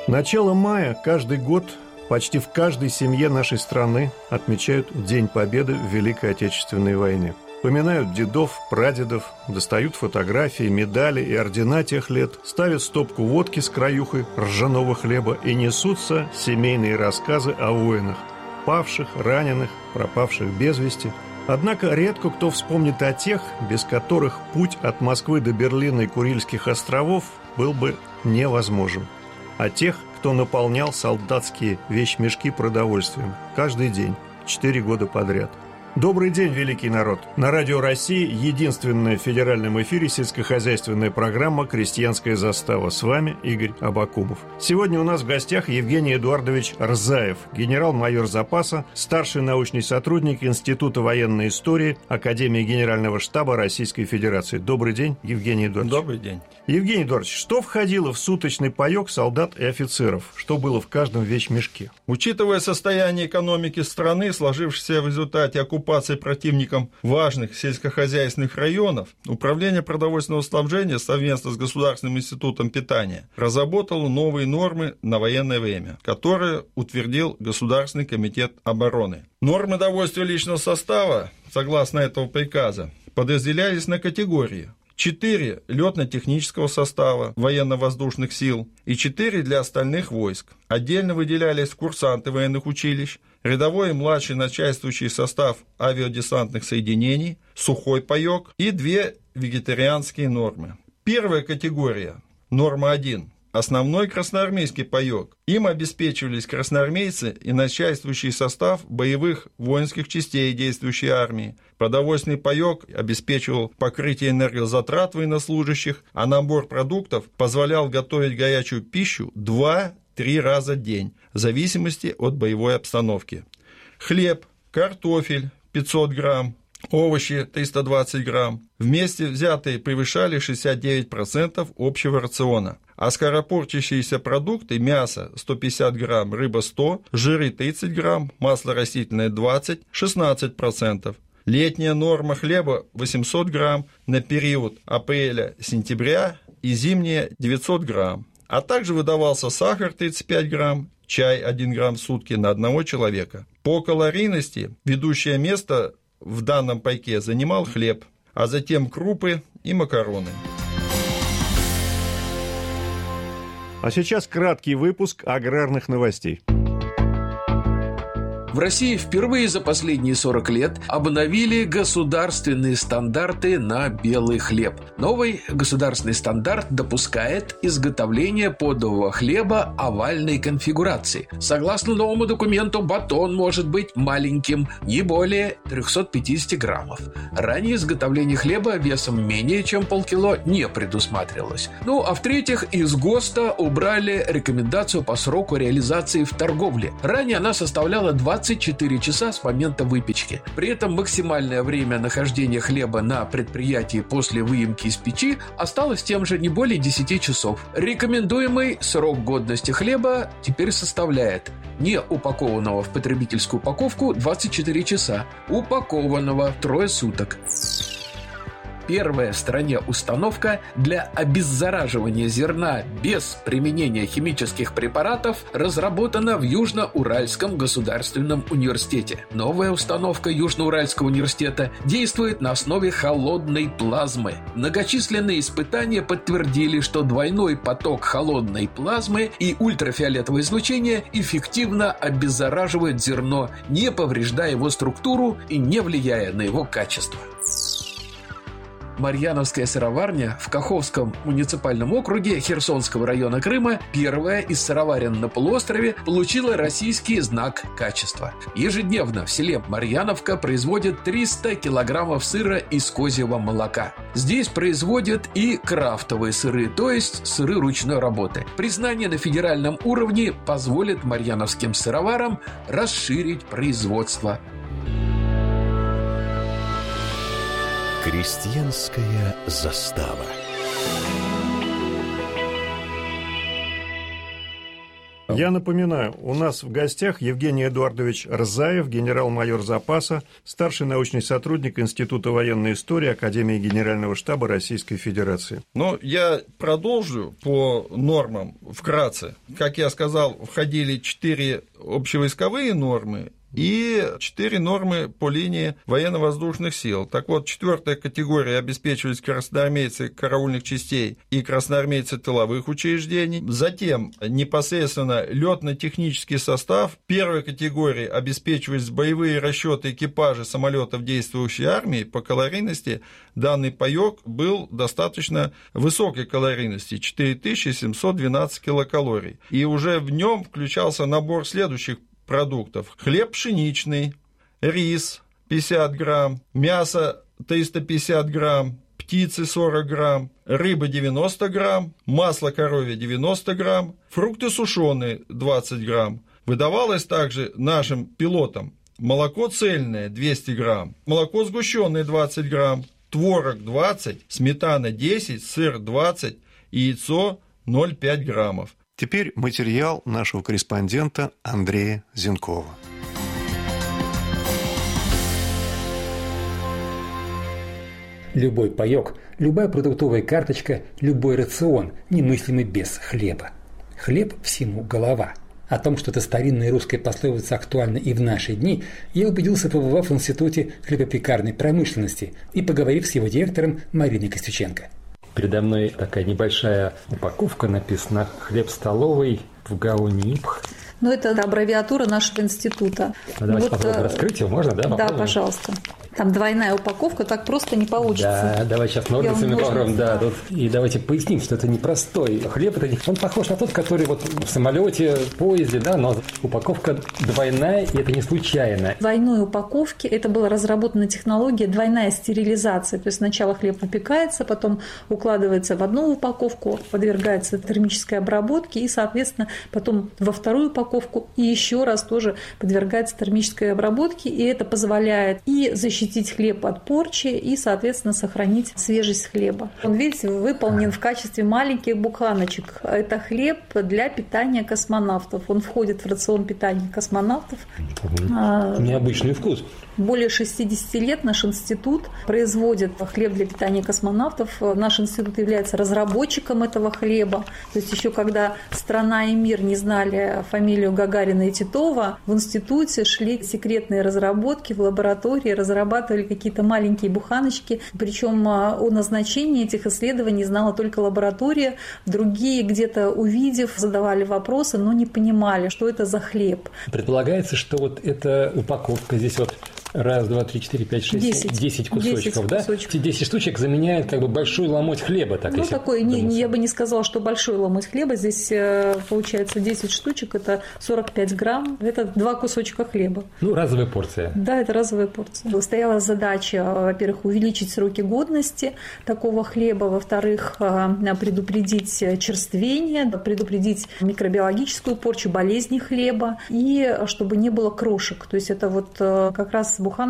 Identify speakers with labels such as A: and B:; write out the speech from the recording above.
A: Начало мая каждый год почти в каждой семье нашей страны отмечают День Победы в Великой Отечественной войне. Поминают дедов, прадедов, достают фотографии, медали и ордена тех лет, ставят стопку водки с краюхой ржаного хлеба и несутся семейные рассказы о воинах, павших, раненых, пропавших без вести. Однако редко кто вспомнит о тех, без которых путь от Москвы до Берлина и Курильских островов был бы невозможен. О тех, кто наполнял солдатские вещмешки продовольствием каждый день, 4 года подряд. Добрый день, великий народ! На Радио России единственная в федеральном эфире сельскохозяйственная программа «Крестьянская застава». С вами Игорь Абакумов. Сегодня у нас в гостях Евгений Эдуардович Рзаев, генерал-майор запаса, старший научный сотрудник Института военной истории Академии Генерального штаба Российской Федерации. Добрый день, Евгений Эдуардович.
B: Добрый день.
A: Евгений Эдуардович, что входило в суточный паёк солдат и офицеров? Что было в каждом вещмешке?
B: Учитывая состояние экономики страны, сложившееся в результате оккупации противником важных сельскохозяйственных районов, Управление продовольственного снабжения совместно с Государственным институтом питания разработало новые нормы на военное время, которые утвердил Государственный комитет обороны. Нормы довольствия личного состава, согласно этого приказа, подразделялись на категории: 4 летно-технического состава военно-воздушных сил и 4 для остальных войск. Отдельно выделялись курсанты военных училищ, рядовой и младший начальствующий состав авиадесантных соединений, сухой паёк и 2 вегетарианские нормы. Первая категория, норма 1. Основной красноармейский паёк. Им обеспечивались красноармейцы и начальствующий состав боевых воинских частей действующей армии. Продовольственный паёк обеспечивал покрытие энергозатрат военнослужащих, а набор продуктов позволял готовить горячую пищу 2-3 раза в день, в зависимости от боевой обстановки. Хлеб, картофель 500 грамм, овощи 320 грамм, вместе взятые превышали 69% общего рациона. А скоропортящиеся продукты: мясо 150 грамм, рыба 100, жиры 30 грамм, масло растительное 20, 16%. Летняя норма хлеба 800 грамм на период апреля-сентября и зимняя 900 грамм. А также выдавался сахар 35 грамм, чай 1 грамм в сутки на одного человека. По калорийности ведущее место в данном пайке занимал хлеб, а затем крупы и макароны.
A: А сейчас краткий выпуск аграрных новостей.
C: В России впервые за последние 40 лет обновили государственные стандарты на белый хлеб. Новый государственный стандарт допускает изготовление подового хлеба овальной конфигурации. Согласно новому документу, батон может быть маленьким, не более 350 граммов. Ранее изготовление хлеба весом менее чем полкило не предусматривалось. А в-третьих, из ГОСТа убрали рекомендацию по сроку реализации в торговле. Ранее она составляла 24 часа с момента выпечки. При этом максимальное время нахождения хлеба на предприятии после выемки из печи осталось тем же, не более 10 часов. Рекомендуемый срок годности хлеба теперь составляет: не упакованного в потребительскую упаковку 24 часа, упакованного 3 суток. Первая в стране установка для обеззараживания зерна без применения химических препаратов разработана в Южно-Уральском государственном университете. Новая установка Южно-Уральского университета действует на основе холодной плазмы. Многочисленные испытания подтвердили, что двойной поток холодной плазмы и ультрафиолетовое излучение эффективно обеззараживают зерно, не повреждая его структуру и не влияя на его качество. Марьяновская сыроварня в Каховском муниципальном округе Херсонского района Крыма, первая из сыроварен на полуострове, получила российский знак качества. Ежедневно в селе Марьяновка производят 300 килограммов сыра из козьего молока. Здесь производят и крафтовые сыры, то есть сыры ручной работы. Признание на федеральном уровне позволит марьяновским сыроварам расширить производство.
D: Крестьянская застава.
A: Я напоминаю, у нас в гостях Евгений Эдуардович Рзаев, генерал-майор запаса, старший научный сотрудник Института военной истории Академии Генерального штаба Российской Федерации.
B: Но я продолжу по нормам вкратце. Как я сказал, входили 4 общевойсковые нормы и 4 нормы по линии военно-воздушных сил. Так вот, 4-я категория обеспечивались красноармейцы караульных частей и красноармейцы тыловых учреждений. Затем непосредственно летно-технический состав. 1-й категории обеспечивались боевые расчеты экипажа самолетов действующей армии. По калорийности данный паёк был достаточно высокой калорийности – 4712 килокалорий. И уже в нем включался набор следующих продуктов: хлеб пшеничный, рис 50 грамм, мясо 350 грамм, птицы 40 грамм, рыба 90 грамм, масло коровье 90 грамм, фрукты сушеные 20 грамм. Выдавалось также нашим пилотам молоко цельное 200 грамм, молоко сгущенное 20 грамм, творог 20, сметана 10, сыр 20 и яйцо 0,5 граммов.
A: Теперь материал нашего корреспондента Андрея Зенкова.
D: Любой паёк, любая продуктовая карточка, любой рацион немыслимый без хлеба. Хлеб всему голова. О том, что эта старинная русская пословица актуальна и в наши дни, я убедился, побывав в Институте хлебопекарной промышленности и поговорив с его директором Мариной Костюченко. Передо мной такая небольшая упаковка, написано «Хлеб столовый в гаунипх».
E: Ну, это аббревиатура нашего института.
D: Давайте попробуем раскрыть его, можно, да?
E: Попробуем? Да, пожалуйста. Там двойная упаковка, так просто не получится.
D: Да, давай сейчас ножницами попробуем. Да, тут. И давайте поясним, что это непростой хлеб. Он похож на тот, который вот в самолете, в поезде, да, но упаковка двойная, и это не случайно.
E: В двойной упаковке это была разработана технология двойная стерилизация. То есть сначала хлеб выпекается, потом укладывается в одну упаковку, подвергается термической обработке и, соответственно, потом во вторую упаковку и еще раз тоже подвергается термической обработке. И это позволяет и защитить хлеб от порчи и, соответственно, сохранить свежесть хлеба. Он, видите, выполнен в качестве маленьких буханочек. Это хлеб для питания космонавтов. Он входит в рацион питания космонавтов.
D: Необычный вкус.
E: Более 60 лет наш институт производит хлеб для питания космонавтов. Наш институт является разработчиком этого хлеба. То есть еще когда страна и мир не знали фамилию Гагарина и Титова, в институте шли секретные разработки в лаборатории, разрабатывали какие-то маленькие буханочки. Причем о назначении этих исследований знала только лаборатория. Другие, где-то увидев, задавали вопросы, но не понимали, что это за хлеб.
D: Предполагается, что вот эта упаковка здесь вот 1, 2, 3, 4, 5, 6, 10 кусочков, да? Эти 10 штучек заменяют как бы большой ломоть хлеба. Так,
E: ну, такой, я бы не сказала, что большой ломоть хлеба. Здесь получается 10 штучек, это 45 грамм, это 2 кусочка хлеба.
D: Ну, разовая порция.
E: Да, это разовая порция. Стояла задача, во-первых, увеличить сроки годности такого хлеба, во-вторых, предупредить черствение, предупредить микробиологическую порчу, болезни хлеба, и чтобы не было крошек. То есть это вот как раз буханка